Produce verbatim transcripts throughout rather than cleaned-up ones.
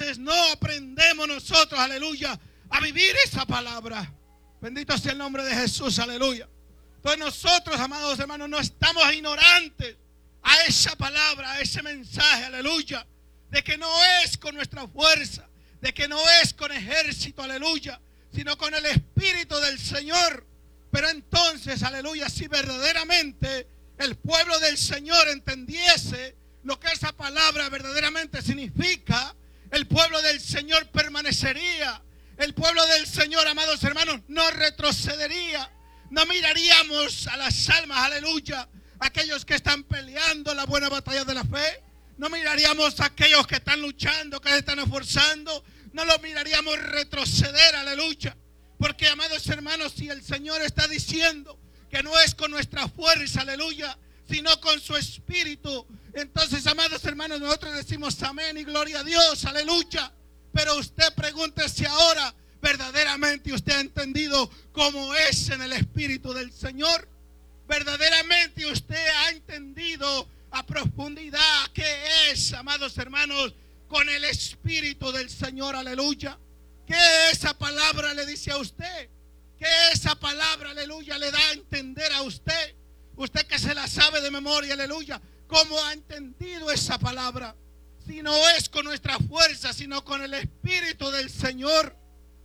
entonces no aprendemos nosotros, aleluya, a vivir esa palabra. Bendito sea el nombre de Jesús, aleluya. Entonces nosotros, amados hermanos, no estamos ignorantes a esa palabra, a ese mensaje, aleluya, de que no es con nuestra fuerza, de que no es con ejército, aleluya, sino con el Espíritu del Señor. Pero entonces, aleluya, si verdaderamente el pueblo del Señor entendiese lo que esa palabra verdaderamente significa, el pueblo del Señor permanecería. El pueblo del Señor, amados hermanos, no retrocedería. No miraríamos a las almas, aleluya, aquellos que están peleando la buena batalla de la fe. No miraríamos a aquellos que están luchando, que se están esforzando. No los miraríamos retroceder, aleluya. Porque, amados hermanos, si el Señor está diciendo que no es con nuestra fuerza, aleluya, sino con su Espíritu, entonces, amados hermanos, nosotros decimos amén y gloria a Dios, aleluya. Pero usted pregúntese ahora, ¿verdaderamente usted ha entendido cómo es en el Espíritu del Señor? ¿Verdaderamente usted ha entendido a profundidad qué es, amados hermanos, con el Espíritu del Señor? Aleluya. ¿Qué esa palabra le dice a usted? ¿Qué esa palabra, aleluya, le da a entender a usted? Usted que se la sabe de memoria, aleluya. ¿Cómo ha entendido esa palabra? Si no es con nuestra fuerza, sino con el Espíritu del Señor.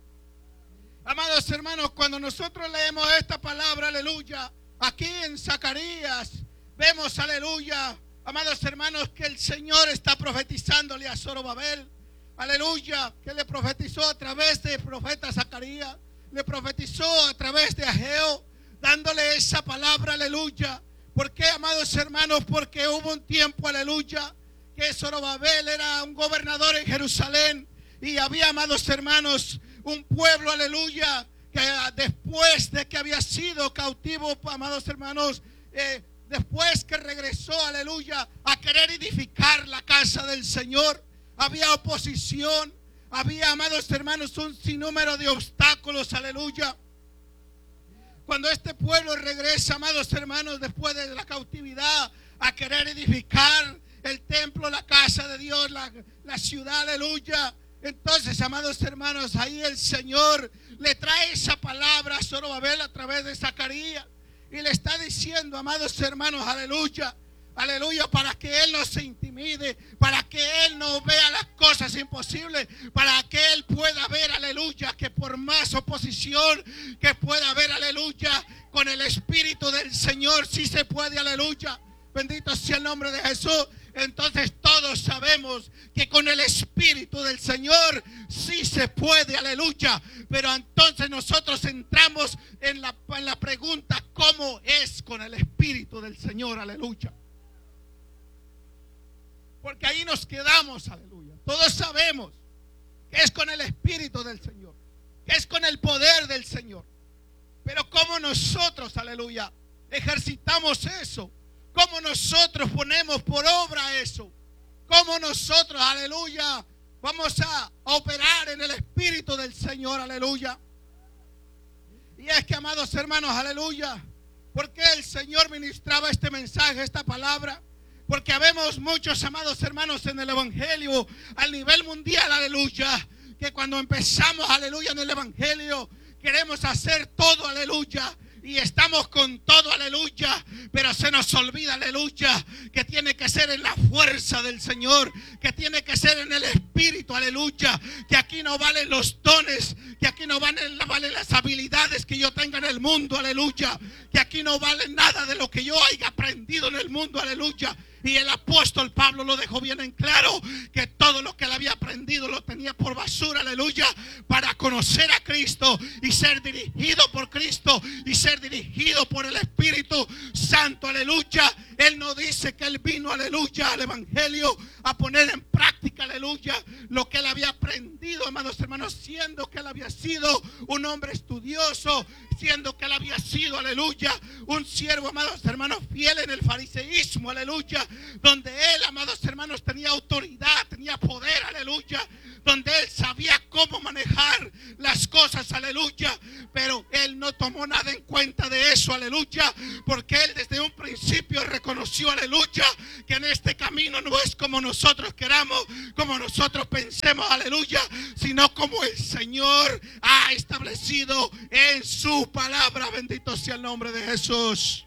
Amados hermanos, cuando nosotros leemos esta palabra, aleluya, aquí en Zacarías, vemos, aleluya, amados hermanos, que el Señor está profetizándole a Zorobabel. Aleluya, que le profetizó a través del profeta Zacarías, le profetizó a través de Ageo, dándole esa palabra, aleluya. ¿Por qué, amados hermanos? Porque hubo un tiempo, aleluya, que Zorobabel era un gobernador en Jerusalén y había, amados hermanos, un pueblo, aleluya, que después de que había sido cautivo, amados hermanos, eh, después que regresó, aleluya, a querer edificar la casa del Señor, había oposición, había, amados hermanos, un sinnúmero de obstáculos, aleluya. Cuando este pueblo regresa, amados hermanos, después de la cautividad, a querer edificar el templo, la casa de Dios, la, la ciudad, aleluya. Entonces, amados hermanos, ahí el Señor le trae esa palabra a Zorobabel a través de Zacarías y le está diciendo, amados hermanos, aleluya, aleluya, para que él no se intimide, para que él no vea las cosas imposibles, para que él pueda ver, aleluya, que por más oposición que pueda haber, aleluya, con el Espíritu del Señor sí se puede, aleluya. Bendito sea el nombre de Jesús. Entonces todos sabemos que con el Espíritu del Señor sí se puede, aleluya. Pero entonces nosotros entramos en la, en la pregunta, ¿cómo es con el Espíritu del Señor? Aleluya. Porque ahí nos quedamos, aleluya. Todos sabemos que es con el Espíritu del Señor, que es con el poder del Señor. Pero ¿cómo nosotros, aleluya, ejercitamos eso? ¿Cómo nosotros ponemos por obra eso? ¿Cómo nosotros, aleluya, vamos a operar en el Espíritu del Señor? Aleluya. Y es que, amados hermanos, aleluya, ¿por qué el Señor ministraba este mensaje, esta palabra? Porque habemos muchos, amados hermanos, en el Evangelio a nivel mundial, aleluya, que cuando empezamos, aleluya, en el Evangelio queremos hacer todo, aleluya, y estamos con todo, aleluya, pero se nos olvida, aleluya, que tiene que ser en la fuerza del Señor, que tiene que ser en el Espíritu, aleluya, que aquí no valen los dones, que aquí no valen, valen las habilidades que yo tenga en el mundo, aleluya, que aquí no vale nada de lo que yo haya aprendido en el mundo, aleluya. Y el apóstol Pablo lo dejó bien en claro, que todo lo que él había aprendido lo tenía por basura, aleluya, para conocer a Cristo y ser dirigido por Cristo y ser dirigido por el Espíritu Santo, aleluya. Él no dice que él vino, aleluya, al Evangelio a poner en práctica, aleluya, lo que él había aprendido, amados hermanos, siendo que él había sido un hombre estudioso, siendo que él había sido, aleluya, un siervo, amados hermanos, fiel en el fariseísmo, aleluya, donde él, amados hermanos, tenía autoridad, tenía poder, aleluya, donde él sabía cómo manejar las cosas, aleluya, pero él no tomó nada en cuenta de eso, aleluya, porque él desde un principio principio reconoció, aleluya, que en este camino no es como nosotros queramos, como nosotros pensemos, aleluya, sino como el Señor ha establecido en su palabra. Bendito sea el nombre de Jesús.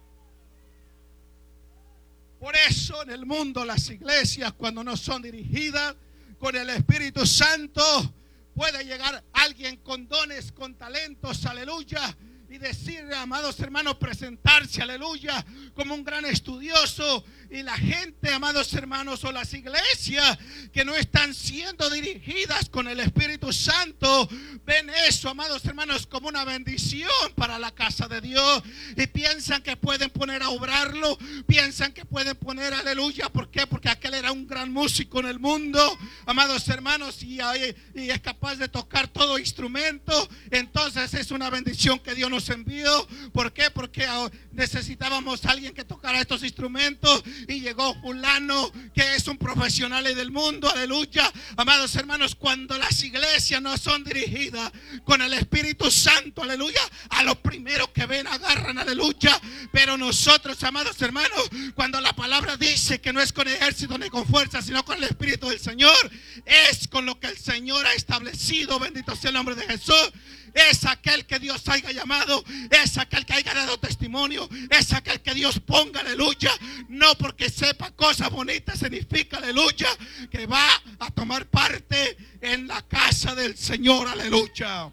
Por eso en el mundo las iglesias, cuando no son dirigidas con el Espíritu Santo, puede llegar alguien con dones, con talentos, aleluya, y decir, amados hermanos, presentarse, aleluya, como un gran estudioso. Y la gente, amados hermanos, o las iglesias que no están siendo dirigidas con el Espíritu Santo, ven eso, amados hermanos, como una bendición para la casa de Dios. Y piensan que pueden poner a obrarlo, piensan que pueden poner, aleluya. ¿Por qué? Porque aquel era un gran músico en el mundo, amados hermanos, y, y es capaz de tocar todo instrumento. Entonces es una bendición que Dios nos envió. ¿Por qué? Porque necesitábamos a alguien que tocara estos instrumentos, y llegó fulano que es un profesional del mundo, aleluya. Amados hermanos, cuando las iglesias no son dirigidas con el Espíritu Santo, aleluya, a los primeros que ven agarran, aleluya. Pero nosotros, amados hermanos, cuando la palabra dice que no es con ejército ni con fuerza, sino con el Espíritu del Señor, es con lo que el Señor ha establecido. Bendito sea el nombre de Jesús. Es aquel que Dios haya llamado, es aquel que haya dado testimonio, es aquel que Dios ponga, aleluya. No porque sepa cosas bonitas significa, aleluya, que va a tomar parte en la casa del Señor, aleluya.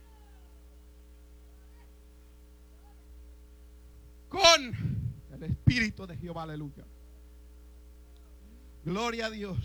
Con el Espíritu de Jehová, aleluya. Gloria a Dios.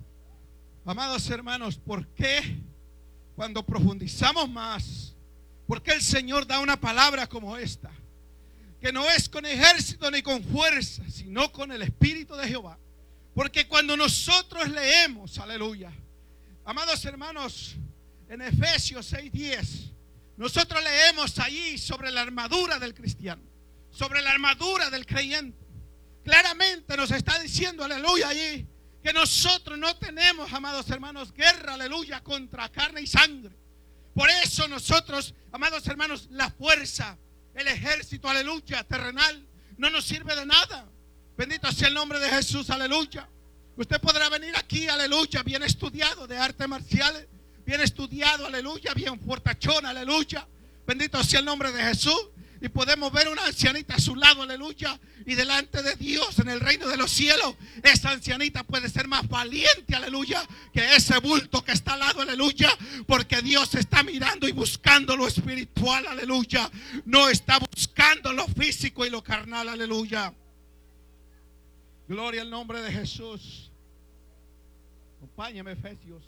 Amados hermanos, ¿por qué? Cuando profundizamos más, porque el Señor da una palabra como esta, que no es con ejército ni con fuerza, sino con el Espíritu de Jehová. Porque cuando nosotros leemos, aleluya, amados hermanos, en Efesios seis diez, nosotros leemos allí sobre la armadura del cristiano, sobre la armadura del creyente. Claramente nos está diciendo, aleluya, allí, que nosotros no tenemos, amados hermanos, guerra, aleluya, contra carne y sangre. Por eso nosotros, amados hermanos, la fuerza, el ejército, aleluya, terrenal, no nos sirve de nada. Bendito sea el nombre de Jesús, aleluya. Usted podrá venir aquí, aleluya, bien estudiado de artes marciales, bien estudiado, aleluya, bien fuertachón, aleluya. Bendito sea el nombre de Jesús. Y podemos ver una ancianita a su lado, aleluya. Y delante de Dios en el reino de los cielos, esa ancianita puede ser más valiente, aleluya, que ese bulto que está al lado, aleluya. Porque Dios está mirando y buscando lo espiritual, aleluya. No está buscando lo físico y lo carnal, aleluya. Gloria al nombre de Jesús. Acompáñame, Efesios.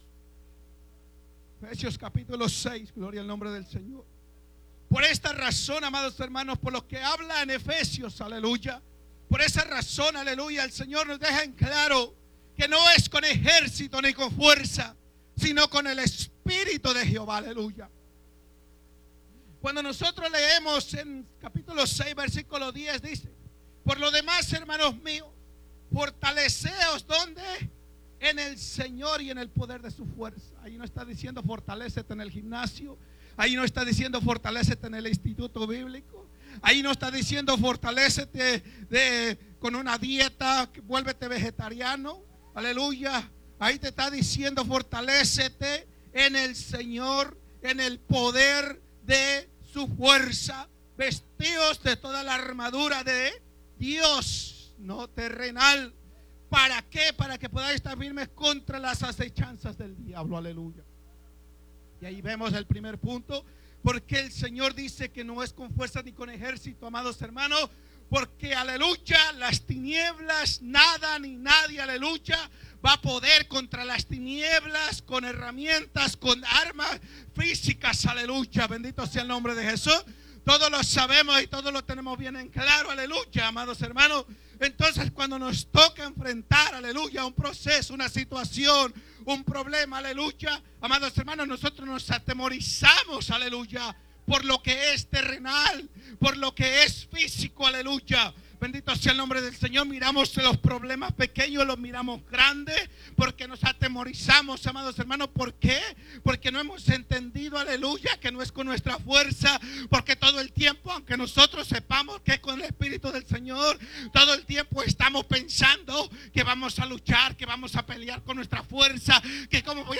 Efesios capítulo seis, gloria al nombre del Señor. Por esta razón, amados hermanos, por lo que habla en Efesios, aleluya, por esa razón, aleluya, el Señor nos deja en claro que no es con ejército ni con fuerza, sino con el Espíritu de Jehová, aleluya. Cuando nosotros leemos en capítulo seis, versículo diez, dice: por lo demás, hermanos míos, fortaleceos, ¿dónde? En el Señor y en el poder de su fuerza. Ahí no está diciendo fortalécete en el gimnasio. Ahí no está diciendo fortalécete en el instituto bíblico. Ahí no está diciendo fortalécete de, con una dieta, vuélvete vegetariano. Aleluya. Ahí te está diciendo fortalécete en el Señor, en el poder de su fuerza. Vestíos de toda la armadura de Dios, no terrenal. ¿Para qué? Para que podáis estar firmes contra las acechanzas del diablo. Aleluya. Y ahí vemos el primer punto. Porque el Señor dice que no es con fuerza ni con ejército, amados hermanos. Porque, aleluya, las tinieblas, nada ni nadie, aleluya, va a poder contra las tinieblas con herramientas, con armas físicas, aleluya. Bendito sea el nombre de Jesús. Todos lo sabemos y todos lo tenemos bien en claro, aleluya, amados hermanos. Entonces, cuando nos toca enfrentar, aleluya, un proceso, una situación, un problema, aleluya, amados hermanos, nosotros nos atemorizamos, aleluya, por lo que es terrenal, por lo que es físico, aleluya. Bendito sea el nombre del Señor. Miramos los problemas pequeños, los miramos grandes, porque nos atemorizamos, amados hermanos. ¿Por qué? Porque no hemos entendido, aleluya, que no es con nuestra fuerza, porque todo el tiempo, aunque nosotros sepamos que es con el Espíritu del Señor, todo el tiempo estamos pensando que vamos a luchar, que vamos a pelear con nuestra fuerza, que cómo voy